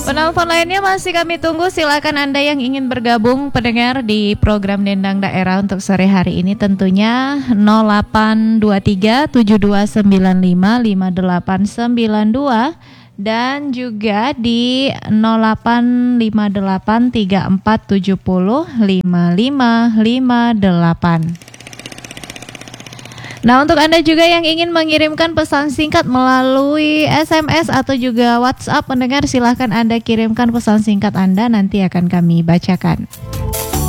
Penelpon lainnya masih kami tunggu. Silakan Anda yang ingin bergabung pendengar di program Dendang Daerah untuk sore hari ini, tentunya 0823 7295 5892 dan juga di 0858 3470 5558. Nah, untuk Anda juga yang ingin mengirimkan pesan singkat melalui SMS atau juga WhatsApp pendengar, silahkan Anda kirimkan pesan singkat Anda, nanti akan kami bacakan.